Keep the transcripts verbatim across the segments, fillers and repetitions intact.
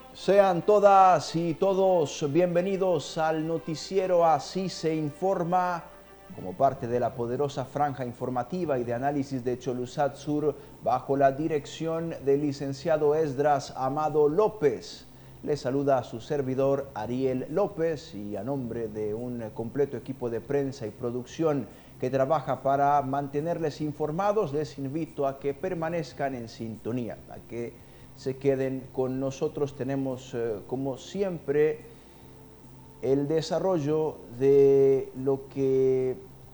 Sean todas y todos bienvenidos al noticiero Así se informa, como parte de la poderosa franja informativa y de análisis de Cholusat Sur, bajo la dirección del licenciado Esdras Amado López. Le saluda a su servidor Ariel López y a nombre de un completo equipo de prensa y producción que trabaja para mantenerles informados, les invito a que permanezcan en sintonía, a que se queden con nosotros. Tenemos, eh, como siempre, el desarrollo de lo que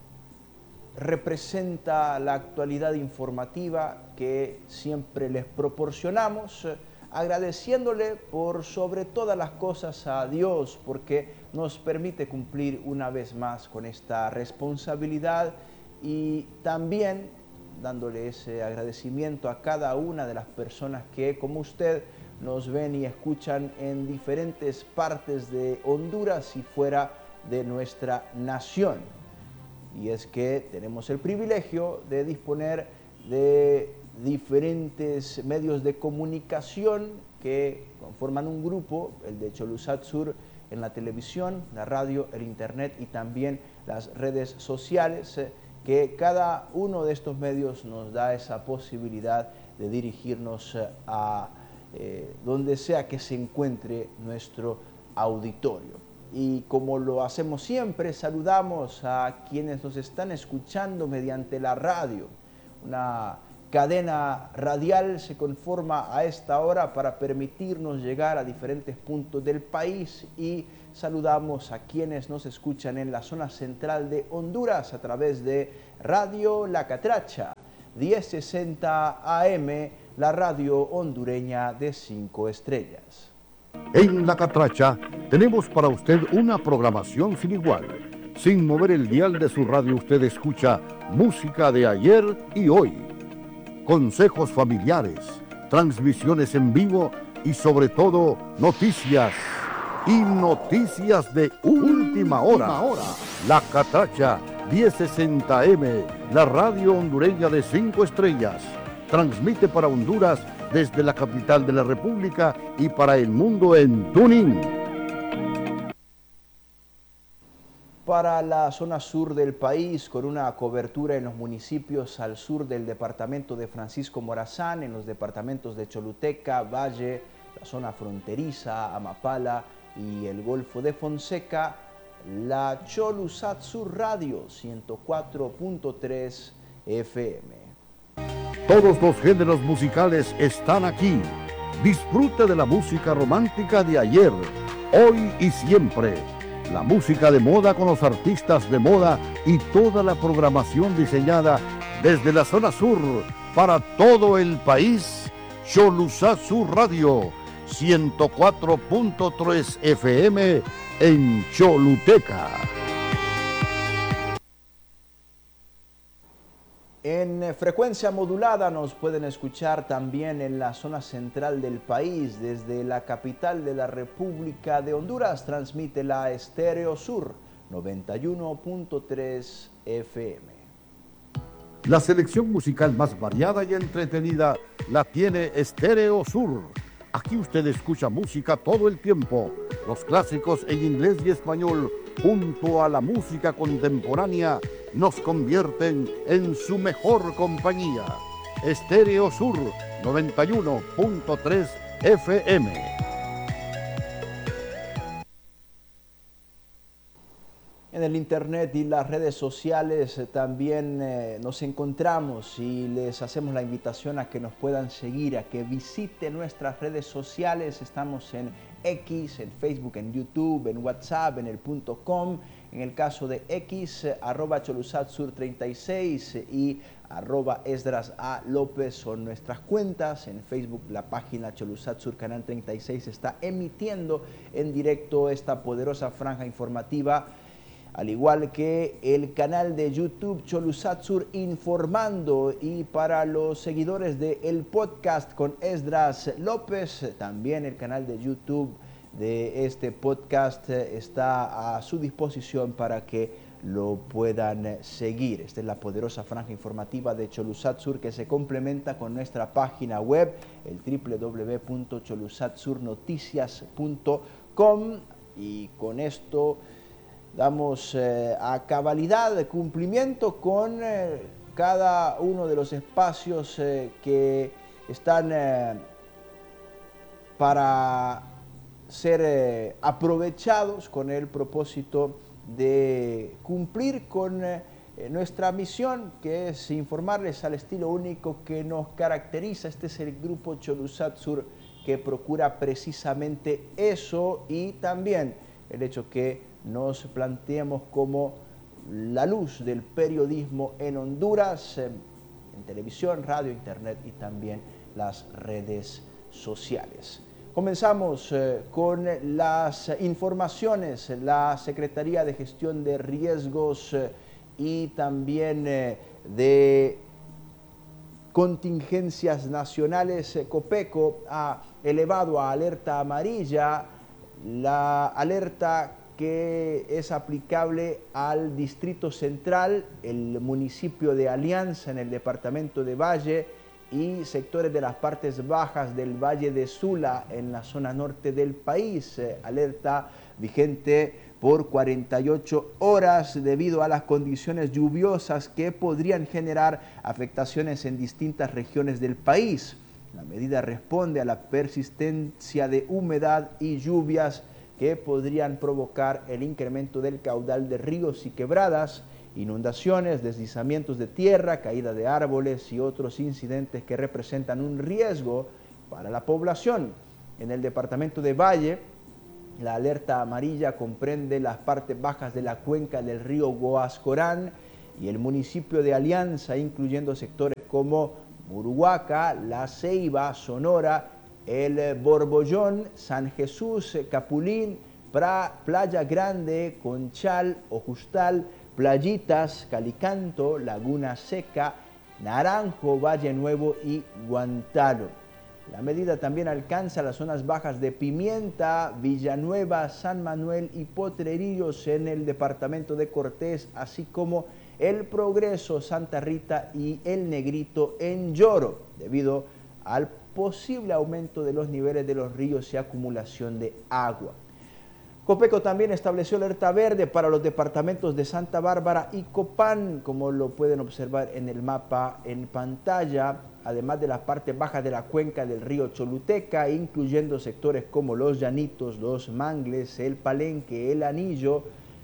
representa la actualidad informativa que siempre les proporcionamos, eh, agradeciéndole por sobre todas las cosas a Dios, porque nos permite cumplir una vez más con esta responsabilidad, y también dándole ese agradecimiento a cada una de las personas que, como usted, nos ven y escuchan en diferentes partes de Honduras y fuera de nuestra nación. Y es que tenemos el privilegio de disponer de diferentes medios de comunicación que conforman un grupo, el de Cholusat Sur, en la televisión, la radio, el internet y también las redes sociales, que cada uno de estos medios nos da esa posibilidad de dirigirnos a eh, donde sea que se encuentre nuestro auditorio. Y como lo hacemos siempre, saludamos a quienes nos están escuchando mediante la radio. Una cadena radial se conforma a esta hora para permitirnos llegar a diferentes puntos del país, y saludamos a quienes nos escuchan en la zona central de Honduras a través de Radio La Catracha, diez sesenta A M, la radio hondureña de cinco estrellas. En La Catracha tenemos para usted una programación sin igual. Sin mover el dial de su radio, usted escucha música de ayer y hoy, consejos familiares, transmisiones en vivo y sobre todo noticias y noticias de última hora. La Catracha diez sesenta A M, la radio hondureña de cinco estrellas, transmite para Honduras desde la capital de la República y para el mundo en TuneIn. Para la zona sur del país, con una cobertura en los municipios al sur del departamento de Francisco Morazán, en los departamentos de Choluteca, Valle, la zona fronteriza, Amapala y el Golfo de Fonseca, la Cholusat Sur Radio ciento cuatro punto tres F M. Todos los géneros musicales están aquí. Disfrute de la música romántica de ayer, hoy y siempre. La música de moda con los artistas de moda y toda la programación diseñada desde la zona sur para todo el país. Cholusat Sur Radio ciento cuatro punto tres F M en Choluteca. En frecuencia modulada nos pueden escuchar también en la zona central del país. Desde la capital de la República de Honduras transmite la Estéreo Sur noventa y uno punto tres F M. La selección musical más variada y entretenida la tiene Estéreo Sur. Aquí usted escucha música todo el tiempo. Los clásicos en inglés y español, junto a la música contemporánea, nos convierten en su mejor compañía. Estéreo Sur noventa y uno punto tres F M. En el internet y las redes sociales eh, también eh, nos encontramos, y les hacemos la invitación a que nos puedan seguir, a que visiten nuestras redes sociales. Estamos en X, en Facebook, en YouTube, en WhatsApp, en el punto com. En el caso de X, eh, arroba Cholusat Sur treinta y seis eh, y arroba Esdras A. López son nuestras cuentas. En Facebook, la página Cholusat Sur Canal treinta y seis está emitiendo en directo esta poderosa franja informativa, al igual que el canal de YouTube Cholusat Sur Informando. Y para los seguidores del podcast con Esdras López, también el canal de YouTube de este podcast está a su disposición para que lo puedan seguir. Esta es la poderosa franja informativa de Cholusat Sur, que se complementa con nuestra página web, el doble u doble u doble u punto cholusat sur noticias punto com, y con esto damos eh, a cabalidad de cumplimiento con eh, cada uno de los espacios eh, que están eh, para ser eh, aprovechados con el propósito de cumplir con eh, nuestra misión, que es informarles al estilo único que nos caracteriza. Este es el grupo Cholusat Sur, que procura precisamente eso, y también el hecho que nos planteemos como la luz del periodismo en Honduras, en, en televisión, radio, internet y también las redes sociales. Comenzamos eh, con las informaciones. La Secretaría de Gestión de Riesgos eh, y también eh, de Contingencias Nacionales, eh, COPECO, ha elevado a alerta amarilla la alerta que es aplicable al Distrito Central, el municipio de Alianza en el departamento de Valle y sectores de las partes bajas del Valle de Sula en la zona norte del país. Eh, alerta vigente por cuarenta y ocho horas debido a las condiciones lluviosas que podrían generar afectaciones en distintas regiones del país. La medida responde a la persistencia de humedad y lluvias que podrían provocar el incremento del caudal de ríos y quebradas, inundaciones, deslizamientos de tierra, caída de árboles y otros incidentes que representan un riesgo para la población. En el departamento de Valle, la alerta amarilla comprende las partes bajas de la cuenca del río Guascorán y el municipio de Alianza, incluyendo sectores como Muruhuaca, La Ceiba, Sonora, El Borbollón, San Jesús, Capulín, pra, Playa Grande, Conchal, Ojustal, Playitas, Calicanto, Laguna Seca, Naranjo, Valle Nuevo y Guantánamo. La medida también alcanza las zonas bajas de Pimienta, Villanueva, San Manuel y Potrerillos en el departamento de Cortés, así como El Progreso, Santa Rita y El Negrito en Lloro, debido al posible aumento de los niveles de los ríos y acumulación de agua. COPECO también estableció alerta verde para los departamentos de Santa Bárbara y Copán, como lo pueden observar en el mapa en pantalla, además de las partes bajas de la cuenca del río Choluteca, incluyendo sectores como Los Llanitos, Los Mangles, El Palenque, El Anillo,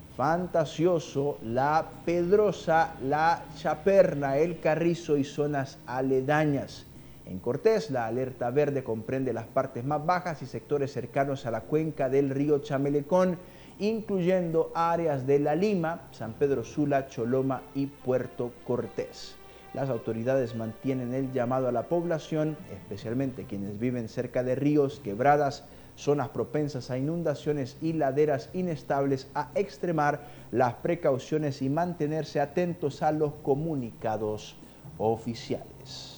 Fantasioso, La Pedrosa, La Chaperna, El Carrizo y zonas aledañas. En Cortés, la alerta verde comprende las partes más bajas y sectores cercanos a la cuenca del río Chamelecón, incluyendo áreas de La Lima, San Pedro Sula, Choloma y Puerto Cortés. Las autoridades mantienen el llamado a la población, especialmente quienes viven cerca de ríos, quebradas, zonas propensas a inundaciones y laderas inestables, a extremar las precauciones y mantenerse atentos a los comunicados oficiales.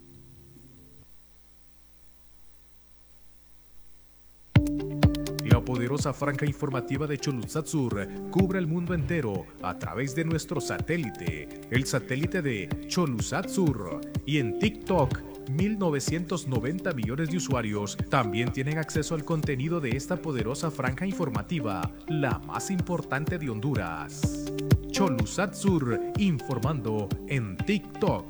La poderosa franja informativa de Cholusat Sur cubre el mundo entero a través de nuestro satélite, el satélite de Cholusat Sur, y en TikTok, mil novecientos noventa millones de usuarios también tienen acceso al contenido de esta poderosa franja informativa, la más importante de Honduras. Cholusat Sur, informando en TikTok.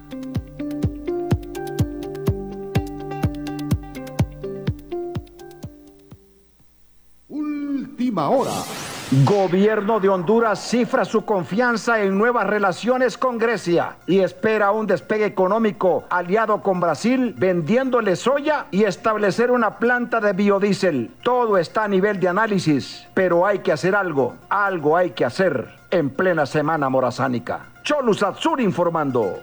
Última hora. Gobierno de Honduras cifra su confianza en nuevas relaciones con Grecia y espera un despegue económico aliado con Brasil, vendiéndole soya y establecer una planta de biodiesel. Todo está a nivel de análisis, pero hay que hacer algo, algo hay que hacer en plena semana morazánica. Cholusat Sur informando.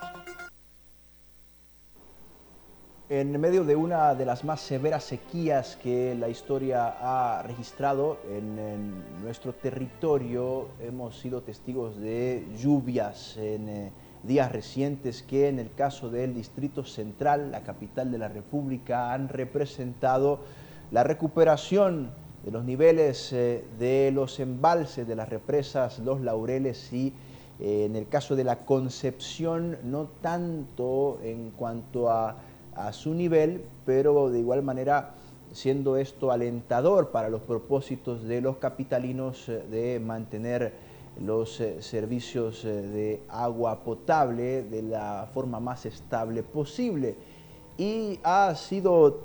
En medio de una de las más severas sequías que la historia ha registrado en, en nuestro territorio, hemos sido testigos de lluvias en eh, días recientes que, en el caso del Distrito Central, la capital de la República, han representado la recuperación de los niveles eh, de los embalses de las represas Los Laureles y eh, en el caso de la Concepción no tanto en cuanto a, a su nivel, pero de igual manera siendo esto alentador para los propósitos de los capitalinos eh, de mantener los eh, servicios eh, de agua potable de la forma más estable posible. Y ha sido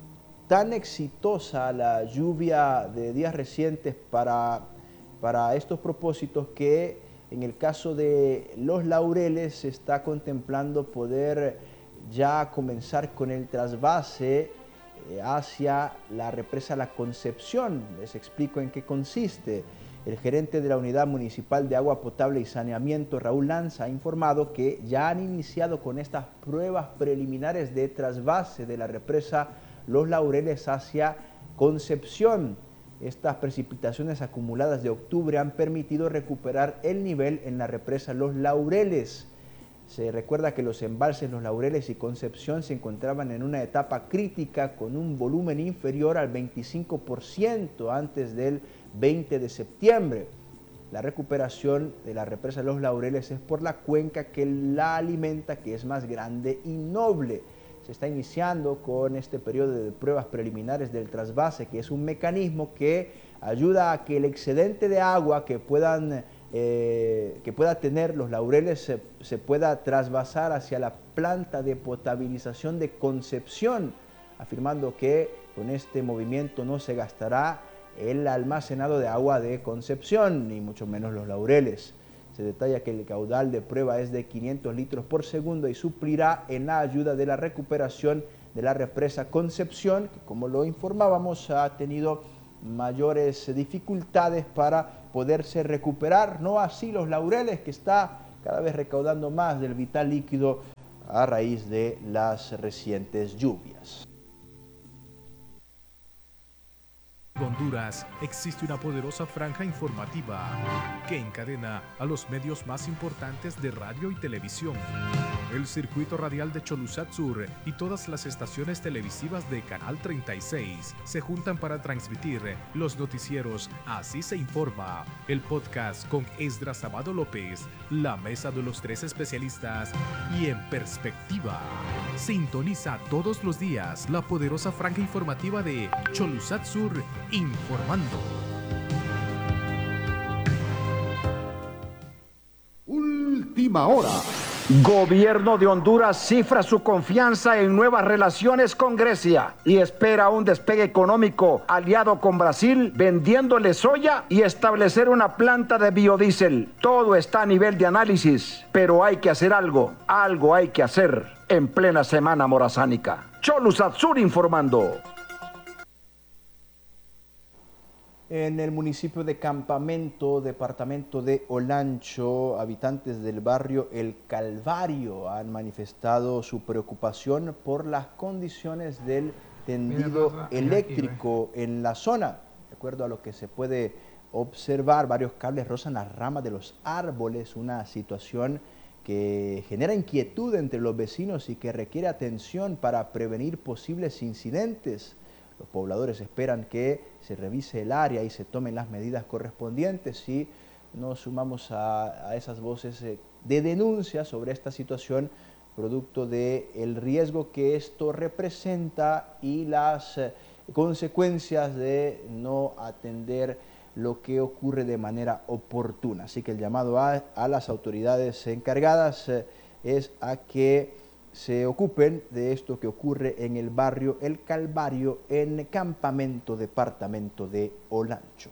tan exitosa la lluvia de días recientes para, para estos propósitos que en el caso de Los Laureles se está contemplando poder ya comenzar con el trasvase eh, hacia la represa La Concepción. Les explico en qué consiste. El gerente de la Unidad Municipal de Agua Potable y Saneamiento, Raúl Lanza, ha informado que ya han iniciado con estas pruebas preliminares de trasvase de la represa Los Laureles hacia Concepción. Estas precipitaciones acumuladas de octubre han permitido recuperar el nivel en la represa Los Laureles. Se recuerda que los embalses Los Laureles y Concepción se encontraban en una etapa crítica con un volumen inferior al veinticinco por ciento antes del veinte de septiembre. La recuperación de la represa Los Laureles es por la cuenca que la alimenta, que es más grande y noble. Se está iniciando con este periodo de pruebas preliminares del trasvase, que es un mecanismo que ayuda a que el excedente de agua que puedan Eh, que pueda tener Los Laureles se, se pueda trasvasar hacia la planta de potabilización de Concepción, afirmando que con este movimiento no se gastará el almacenado de agua de Concepción, ni mucho menos Los Laureles. Se detalla que el caudal de prueba es de quinientos litros por segundo y suplirá en la ayuda de la recuperación de la represa Concepción, que como lo informábamos ha tenido mayores dificultades para poderse recuperar, no así Los Laureles, que está cada vez recaudando más del vital líquido a raíz de las recientes lluvias. En Honduras existe una poderosa franja informativa que encadena a los medios más importantes de radio y televisión. El circuito radial de Cholusac Sur y todas las estaciones televisivas de Canal treinta y seis se juntan para transmitir los noticieros Así se informa, el podcast con Esdras Amado López, la mesa de los tres especialistas y En Perspectiva. Sintoniza todos los días la poderosa franja informativa de Cholusac Sur informando. Última hora. Gobierno de Honduras cifra su confianza en nuevas relaciones con Grecia y espera un despegue económico aliado con Brasil, vendiéndole soya y establecer una planta de biodiesel. Todo está a nivel de análisis, pero hay que hacer algo, algo hay que hacer en plena semana morazánica. Cholusac Sur informando. En el municipio de Campamento, departamento de Olancho, habitantes del barrio El Calvario han manifestado su preocupación por las condiciones del tendido eléctrico en la zona. De acuerdo a lo que se puede observar, varios cables rozan las ramas de los árboles, una situación que genera inquietud entre los vecinos y que requiere atención para prevenir posibles incidentes. Los pobladores esperan que se revise el área y se tomen las medidas correspondientes y nos sumamos a, a esas voces de denuncia sobre esta situación, producto del riesgo que esto representa y las consecuencias de no atender lo que ocurre de manera oportuna. Así que el llamado a, a las autoridades encargadas es a que se ocupen de esto que ocurre en el barrio El Calvario, en Campamento, departamento de Olancho.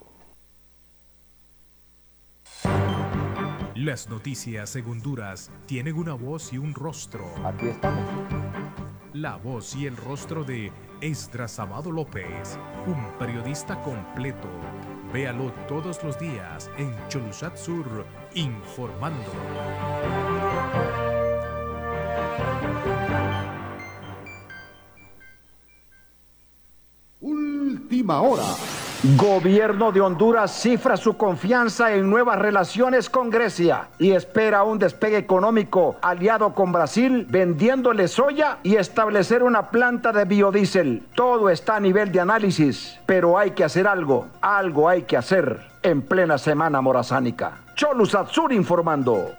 Las noticias en Honduras tienen una voz y un rostro. Aquí estamos. La voz y el rostro de Esdras Amado López, un periodista completo. Véalo todos los días en Cholusac Sur informando. Última hora. Gobierno de Honduras cifra su confianza en nuevas relaciones con Grecia y espera un despegue económico aliado con Brasil, vendiéndole soya y establecer una planta de biodiesel. Todo está a nivel de análisis, pero hay que hacer algo, algo hay que hacer en plena semana morazánica. Cholusac Sur informando.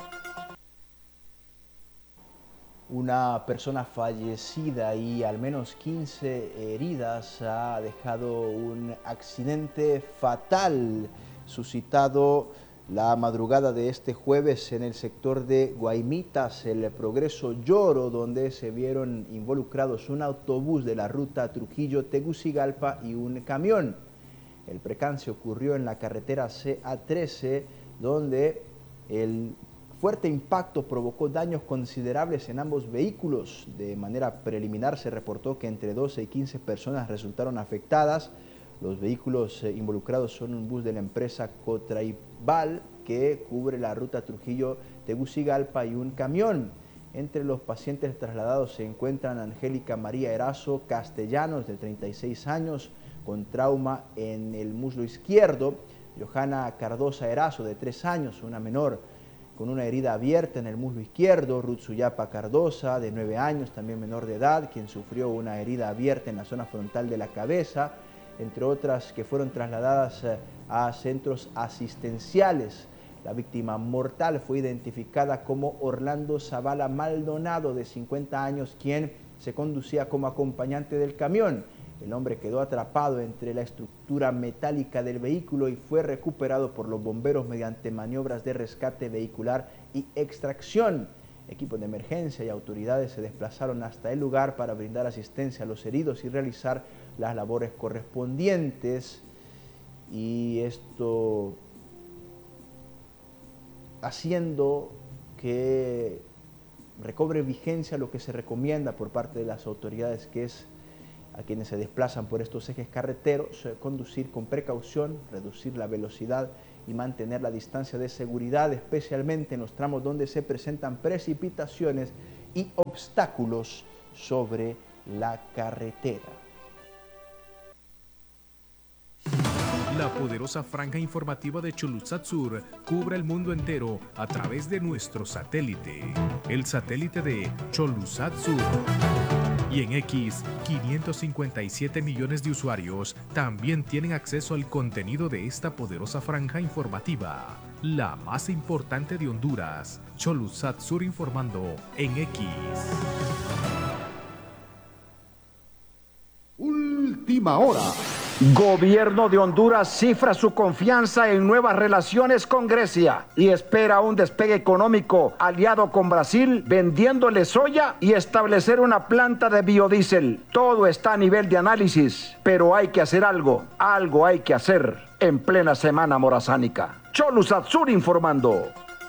Una persona fallecida y al menos quince heridas ha dejado un accidente fatal suscitado la madrugada de este jueves en el sector de Guaymitas, el Progreso Lloro, donde se vieron involucrados un autobús de la ruta Trujillo-Tegucigalpa y un camión. El percance ocurrió en la carretera C A trece, donde el fuerte impacto provocó daños considerables en ambos vehículos. De manera preliminar se reportó que entre doce y quince personas resultaron afectadas. Los vehículos involucrados son un bus de la empresa Cotraibal que cubre la ruta Trujillo-Tegucigalpa y un camión. Entre los pacientes trasladados se encuentran Angélica María Erazo Castellanos, de treinta y seis años, con trauma en el muslo izquierdo. Johanna Cardosa Erazo, de tres años, una menor, con una herida abierta en el muslo izquierdo. Ruth Suyapa Cardosa, de nueve años, también menor de edad, quien sufrió una herida abierta en la zona frontal de la cabeza, entre otras que fueron trasladadas a centros asistenciales. La víctima mortal fue identificada como Orlando Zavala Maldonado, de cincuenta años, quien se conducía como acompañante del camión. El hombre quedó atrapado entre la estructura metálica del vehículo y fue recuperado por los bomberos mediante maniobras de rescate vehicular y extracción. Equipos de emergencia y autoridades se desplazaron hasta el lugar para brindar asistencia a los heridos y realizar las labores correspondientes. Y esto haciendo que recobre vigencia lo que se recomienda por parte de las autoridades, que es a quienes se desplazan por estos ejes carreteros, eh, conducir con precaución, reducir la velocidad y mantener la distancia de seguridad, especialmente en los tramos donde se presentan precipitaciones y obstáculos sobre la carretera. La poderosa franja informativa de Cholusac Sur cubre el mundo entero a través de nuestro satélite, el satélite de Cholusac Sur. Y en X, quinientos cincuenta y siete millones de usuarios también tienen acceso al contenido de esta poderosa franja informativa, la más importante de Honduras. Cholusac Sur informando en X. Última hora. Gobierno de Honduras cifra su confianza en nuevas relaciones con Grecia y espera un despegue económico aliado con Brasil, vendiéndole soya y establecer una planta de biodiesel. Todo está a nivel de análisis, pero hay que hacer algo, algo hay que hacer en plena semana morazánica. Cholusac Sur informando.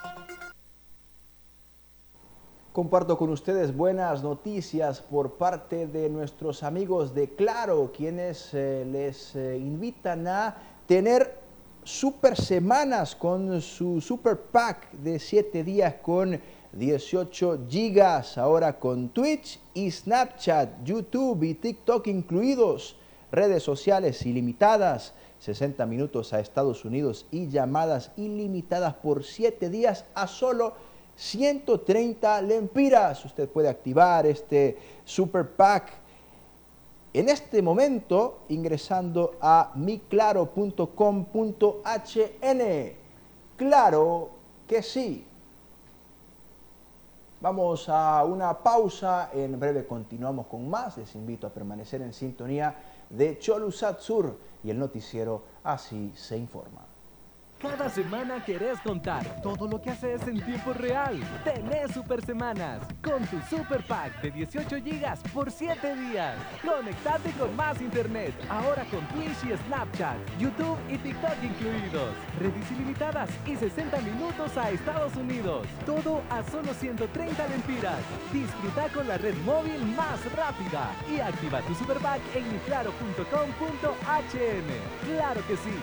Comparto con ustedes buenas noticias por parte de nuestros amigos de Claro, quienes eh, les eh, invitan a tener super semanas con su super pack de siete días con dieciocho gigas, ahora con Twitch y Snapchat, YouTube y TikTok incluidos, redes sociales ilimitadas, sesenta minutos a Estados Unidos y llamadas ilimitadas por siete días a solo ciento treinta lempiras. Usted puede activar este super pack en este momento ingresando a mi claro punto com punto h n. Claro que sí. Vamos a una pausa, en breve continuamos con más. Les invito a permanecer en sintonía de Cholusac Sur y el noticiero Así se informa. Cada semana querés contar todo lo que haces en tiempo real. Tenés Super Semanas con tu Super Pack de dieciocho gigas por siete días. Conectate con más internet, ahora con Twitch y Snapchat, YouTube y TikTok incluidos. Redes ilimitadas y sesenta minutos a Estados Unidos. Todo a solo ciento treinta lempiras. Disfruta con la red móvil más rápida y activa tu Super Pack en mi claro punto com punto h n. ¡Claro que sí!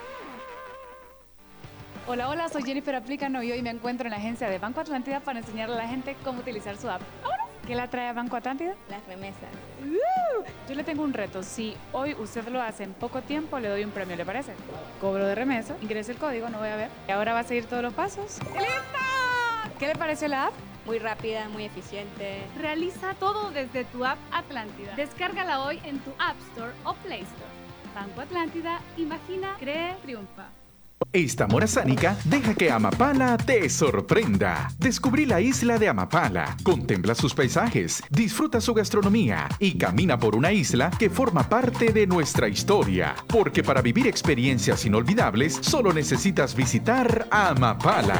Hola, hola, soy Jennifer Aplicano y hoy me encuentro en la agencia de Banco Atlántida para enseñarle a la gente cómo utilizar su app. ¡Vámonos! ¿Qué la trae a Banco Atlántida? Las remesas. Uh, yo le tengo un reto. Si hoy usted lo hace en poco tiempo, le doy un premio, ¿le parece? Cobro de remesa, ingrese el código, no voy a ver. Y ahora va a seguir todos los pasos. ¡Listo! ¿Qué le pareció la app? Muy rápida, muy eficiente. Realiza todo desde tu app Atlántida. Descárgala hoy en tu App Store o Play Store. Banco Atlántida, imagina, cree, triunfa. Esta morazánica deja que Amapala te sorprenda. Descubrí la isla de Amapala, contempla sus paisajes, disfruta su gastronomía y camina por una isla que forma parte de nuestra historia. Porque para vivir experiencias inolvidables, solo necesitas visitar Amapala.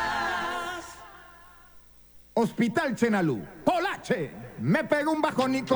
Hospital Chenalú. Polache. Me pego un bajón y con